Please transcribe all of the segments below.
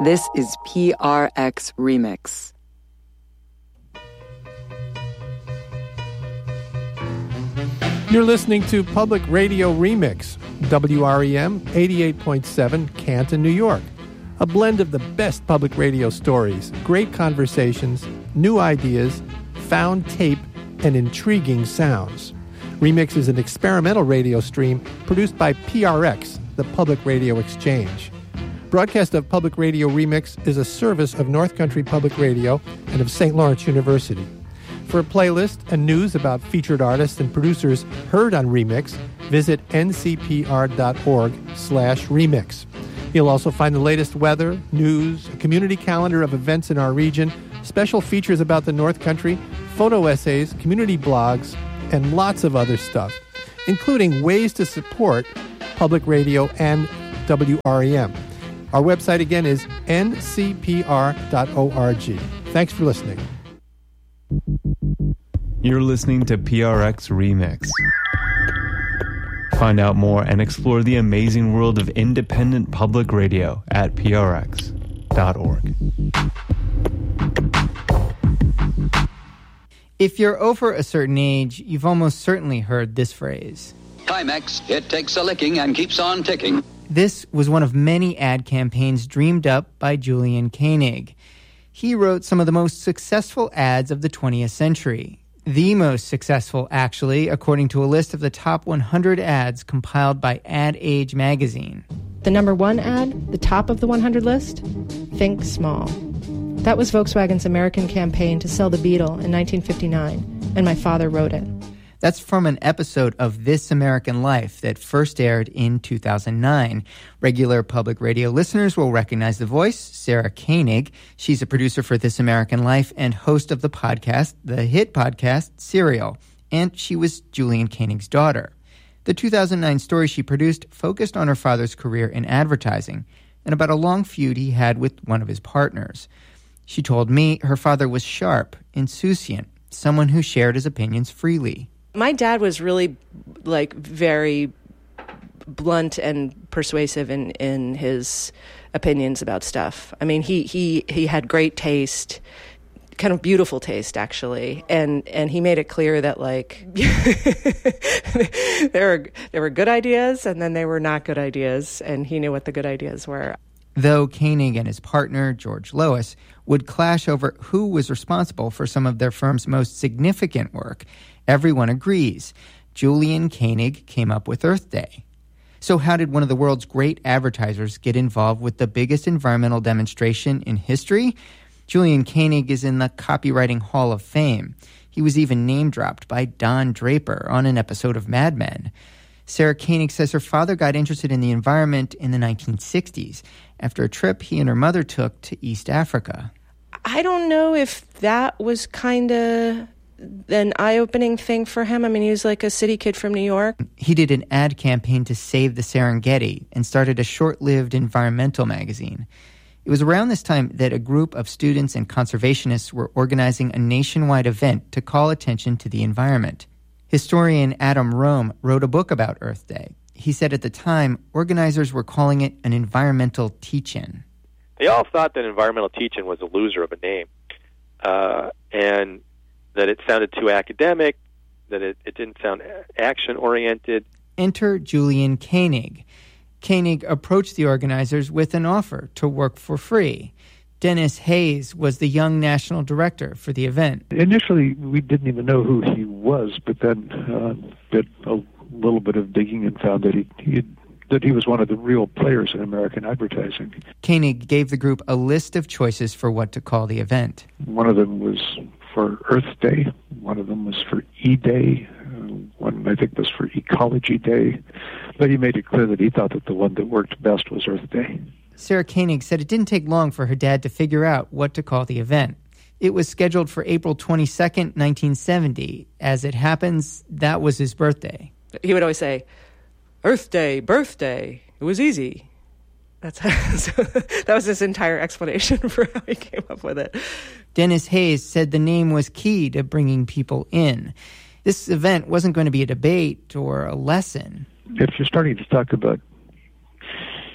This is PRX Remix. You're listening to Public Radio Remix, WREM 88.7 Canton, New York. A blend of the best public radio stories, great conversations, new ideas, found tape, and intriguing sounds. Remix is an experimental radio stream produced by PRX, the Public Radio Exchange. Broadcast of Public Radio Remix is a service of North Country Public Radio and of St. Lawrence University. For a playlist and news about featured artists and producers heard on Remix, visit ncpr.org/remix. You'll also find the latest weather, news, a community calendar of events in our region, special features about the North Country, photo essays, community blogs, and lots of other stuff, including ways to support public radio and WREM. Our website again is ncpr.org. Thanks for listening. You're listening to PRX Remix. Find out more and explore the amazing world of independent public radio at prx.org. If you're over a certain age, you've almost certainly heard this phrase. Timex, it takes a licking and keeps on ticking. This was one of many ad campaigns dreamed up by Julian Koenig. He wrote some of the most successful ads of the 20th century. The most successful, actually, according to a list of the top 100 ads compiled by Ad Age magazine. The number one ad, the top of the 100 list, Think Small. That was Volkswagen's American campaign to sell the Beetle in 1959, and my father wrote it. That's from an episode of This American Life that first aired in 2009. Regular public radio listeners will recognize the voice, Sarah Koenig. She's a producer for This American Life and host of the podcast, the hit podcast, Serial. And she was Julian Koenig's daughter. The 2009 story she produced focused on her father's career in advertising and about a long feud he had with one of his partners. She told me her father was sharp, insouciant, someone who shared his opinions freely. My dad was really, very blunt and persuasive in his opinions about stuff. I mean, he had great taste, kind of beautiful taste, actually, and he made it clear that there were good ideas and then there were not good ideas, and he knew what the good ideas were. Though Koenig and his partner, George Lois, would clash over who was responsible for some of their firm's most significant work, everyone agrees. Julian Koenig came up with Earth Day. So how did one of the world's great advertisers get involved with the biggest environmental demonstration in history? Julian Koenig is in the Copywriting Hall of Fame. He was even name-dropped by Don Draper on an episode of Mad Men. Sarah Koenig says her father got interested in the environment in the 1960s after a trip he and her mother took to East Africa. I don't know if that was kind of an eye-opening thing for him. I mean, he was like a city kid from New York. He did an ad campaign to save the Serengeti and started a short-lived environmental magazine. It was around this time that a group of students and conservationists were organizing a nationwide event to call attention to the environment. Historian Adam Rome wrote a book about Earth Day. He said at the time, organizers were calling it an environmental teach-in. They all thought that environmental teach-in was a loser of a name, and that it sounded too academic, that it didn't sound action-oriented. Enter Julian Koenig. Koenig approached the organizers with an offer to work for free. Dennis Hayes was the young national director for the event. Initially, we didn't even know who he was, but then did a little bit of digging and found that he was one of the real players in American advertising. Koenig gave the group a list of choices for what to call the event. One of them was for Earth Day. One of them was for E-Day. One, I think, was for Ecology Day. But he made it clear that he thought that the one that worked best was Earth Day. Sarah Koenig said it didn't take long for her dad to figure out what to call the event. It was scheduled for April 22nd, 1970. As it happens, that was his birthday. He would always say, Earth Day, birthday. It was easy. So that was his entire explanation for how he came up with it. Dennis Hayes said the name was key to bringing people in. This event wasn't going to be a debate or a lesson. If you're starting to talk about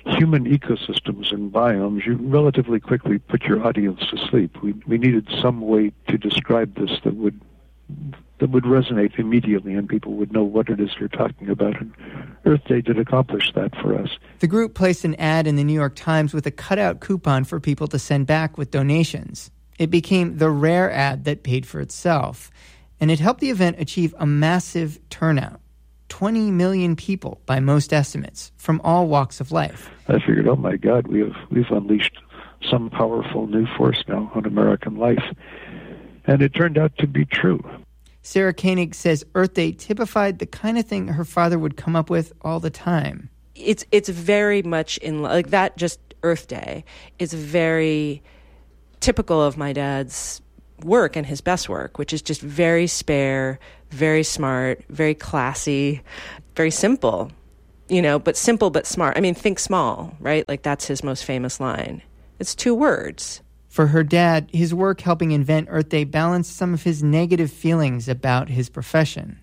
human ecosystems and biomes, you relatively quickly put your audience to sleep. We needed some way to describe this that would resonate immediately and people would know what it is you're talking about. And Earth Day did accomplish that for us. The group placed an ad in the New York Times with a cutout coupon for people to send back with donations. It became the rare ad that paid for itself, and it helped the event achieve a massive turnout. 20 million people, by most estimates, from all walks of life. I figured, oh my God, we've unleashed some powerful new force now on American life. And it turned out to be true. Sarah Koenig says Earth Day typified the kind of thing her father would come up with all the time. It's very much in like that. Just Earth Day is very typical of my dad's work and his best work, which is just very spare, very smart, very classy, very simple, but simple but smart. I mean, think small, right? Like that's his most famous line. It's 2 words. For her dad, his work helping invent Earth Day balanced some of his negative feelings about his profession.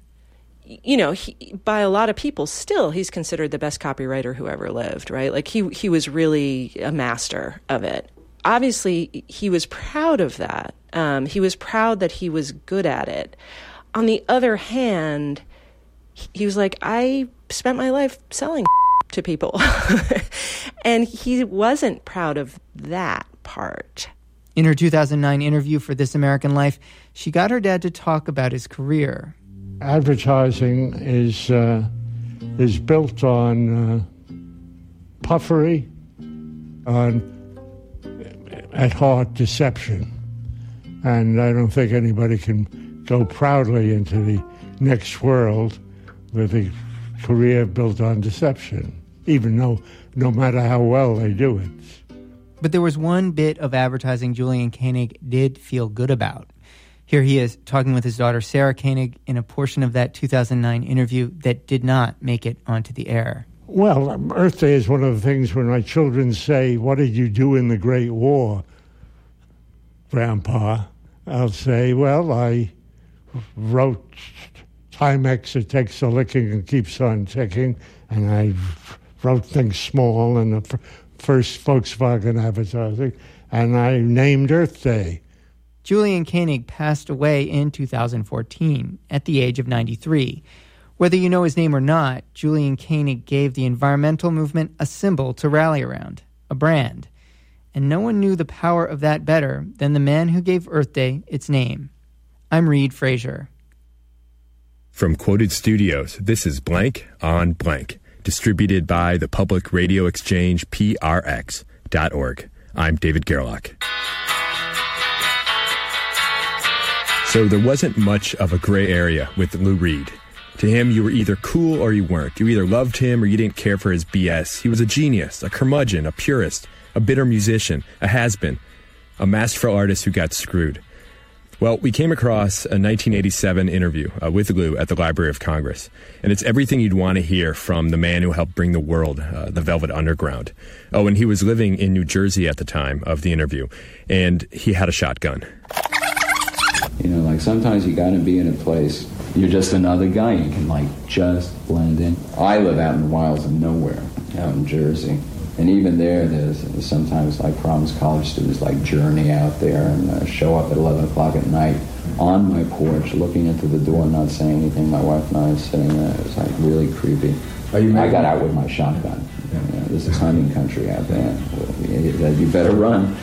By a lot of people, still, he's considered the best copywriter who ever lived, right? Like he was really a master of it. Obviously, he was proud of that. He was proud that he was good at it. On the other hand, he was like, I spent my life selling to people. And he wasn't proud of that part. In her 2009 interview for This American Life, she got her dad to talk about his career. Advertising is built on puffery, on at heart deception. And I don't think anybody can go proudly into the next world with a career built on deception, even though no matter how well they do it. But there was one bit of advertising Julian Koenig did feel good about. Here he is talking with his daughter Sarah Koenig in a portion of that 2009 interview that did not make it onto the air. Well, Earth Day is one of the things when my children say, what did you do in the Great War, Grandpa? I'll say, well, I wrote Timex, it takes a licking and keeps on ticking, and I wrote things small in the first Volkswagen advertising, and I named Earth Day. Julian Koenig passed away in 2014 at the age of 93. Whether you know his name or not, Julian Koenig gave the environmental movement a symbol to rally around, a brand. And no one knew the power of that better than the man who gave Earth Day its name. I'm Reed Frazier. From Quoted Studios, this is Blank on Blank, distributed by the Public Radio Exchange, PRX.org. I'm David Gerlach. So there wasn't much of a gray area with Lou Reed. To him, you were either cool or you weren't. You either loved him or you didn't care for his BS. He was a genius, a curmudgeon, a purist, a bitter musician, a has-been, a masterful artist who got screwed. Well, we came across a 1987 interview with Lou at the Library of Congress, and it's everything you'd want to hear from the man who helped bring the world the Velvet Underground. Oh, and he was living in New Jersey at the time of the interview, and he had a shotgun. Like sometimes you got to be in a place, you're just another guy, you can just blend in. I live out in the wilds of nowhere, out in Jersey. And even there's sometimes problems college students journey out there and show up at 11 o'clock at night on my porch, looking into the door, not saying anything. My wife and I are sitting there. It's really creepy. I got out with my shotgun. This is hunting country out there. You better run.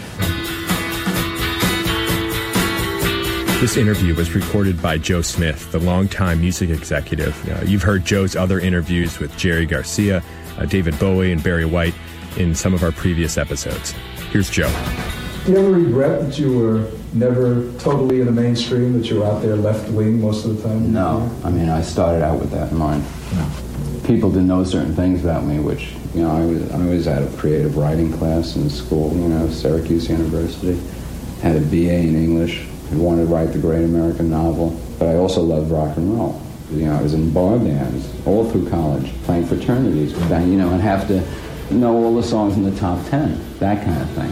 This interview was recorded by Joe Smith, the longtime music executive. You've heard Joe's other interviews with Jerry Garcia, David Bowie, and Barry White in some of our previous episodes. Here's Joe. Do you ever regret that you were never totally in the mainstream, that you were out there left-wing most of the time? No. I started out with that in mind. No. People didn't know certain things about me, which, I was at a creative writing class in school, Syracuse University. Had a BA in English. I wanted to write the great American novel. But I also loved rock and roll. I was in bar bands all through college, playing fraternities, and have to know all the songs in the top 10, that kind of thing.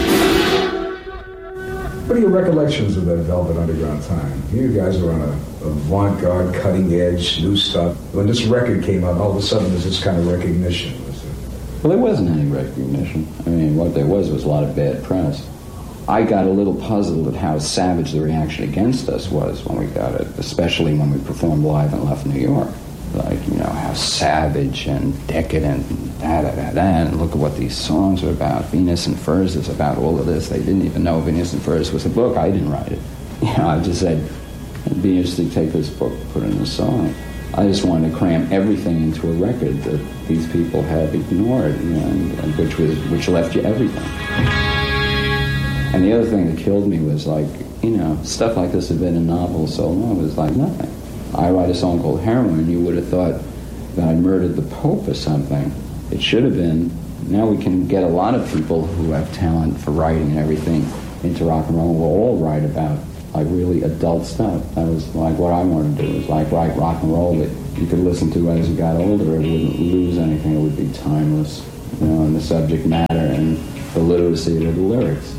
What are your recollections of that Velvet Underground time? You guys were on a avant-garde, cutting-edge, new stuff. When this record came out, all of a sudden there's this kind of recognition. Well, there wasn't any recognition. I mean, what there was a lot of bad press. I got a little puzzled at how savage the reaction against us was when we got it, especially when we performed live and left New York. Like, you know, how savage and decadent and da-da-da-da, and look at what these songs are about. Venus and Furs is about all of this. They didn't even know Venus and Furs was a book. I didn't write it. You know, I just said, it'd be interesting to take this book, put it in a song. I just wanted to cram everything into a record that these people had ignored, you know, and which left you everything. And the other thing that killed me was, like, you know, stuff like this had been in novels so long, it was like nothing. I write a song called Heroin, you would have thought that I murdered the Pope or something. It should have been, now we can get a lot of people who have talent for writing and everything into rock and roll. We'll all write about, like, really adult stuff. That was, like, what I wanted to do, was, like, write rock and roll that you could listen to as you got older. It wouldn't lose anything. It would be timeless, you know, in the subject matter and the literacy of the lyrics.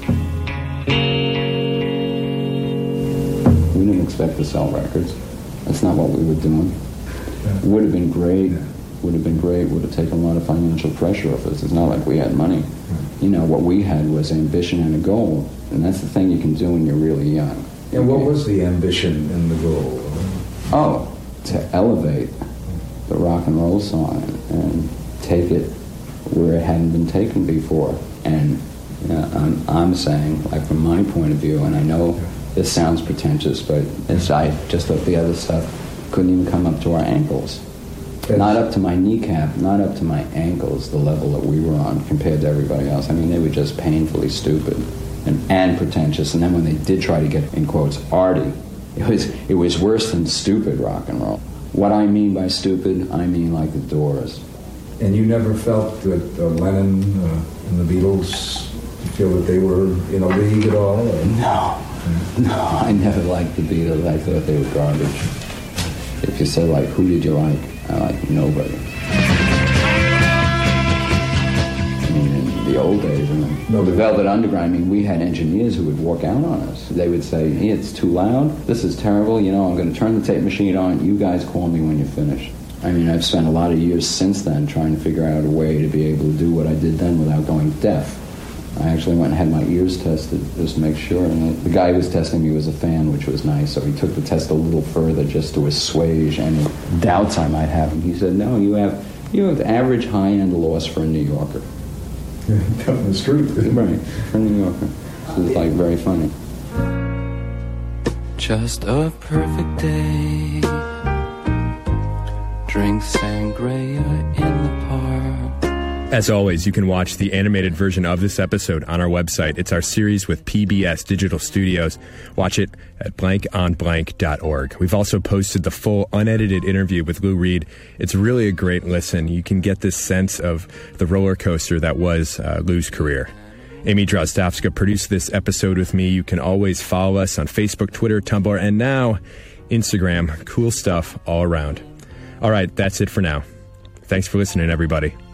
We didn't expect to sell records. That's not what we were doing. Would have been great. Would have been great. Would have taken a lot of financial pressure off us. It's not like we had money. You know, what we had was ambition and a goal. And that's the thing you can do when you're really young. And what was the ambition and the goal? Oh, to elevate the rock and roll song and take it where it hadn't been taken before. And I'm saying, like, from my point of view, and I know this sounds pretentious, but I just thought the other stuff couldn't even come up to our ankles. Yes. Not up to my kneecap, not up to my ankles, the level that we were on compared to everybody else. I mean, they were just painfully stupid and pretentious. And then when they did try to get, in quotes, arty, it was worse than stupid rock and roll. What I mean by stupid, I mean like the Doors. And you never felt that Lennon and the Beatles, you feel that they were in a league at all? Or? No, I never liked the Beatles. I thought they were garbage. If you said, like, who did you like? I liked nobody. I mean, in the old days, the Velvet Underground, I mean, we had engineers who would walk out on us. They would say, hey, it's too loud. This is terrible. You know, I'm going to turn the tape machine on. You guys call me when you're finished. I mean, I've spent a lot of years since then trying to figure out a way to be able to do what I did then without going deaf. I actually went and had my ears tested just to make sure. And the guy who was testing me was a fan, which was nice. So he took the test a little further just to assuage any doubts I might have. And he said, no, you have average high-end loss for a New Yorker. Yeah, telling the truth. Right, for a New Yorker. So it's, like, very funny. Just a perfect day. Drink sangria in the park. As always, you can watch the animated version of this episode on our website. It's our series with PBS Digital Studios. Watch it at blankonblank.org. We've also posted the full unedited interview with Lou Reed. It's really a great listen. You can get this sense of the roller coaster that was Lou's career. Amy Drozdowska produced this episode with me. You can always follow us on Facebook, Twitter, Tumblr, and now Instagram. Cool stuff all around. All right, that's it for now. Thanks for listening, everybody.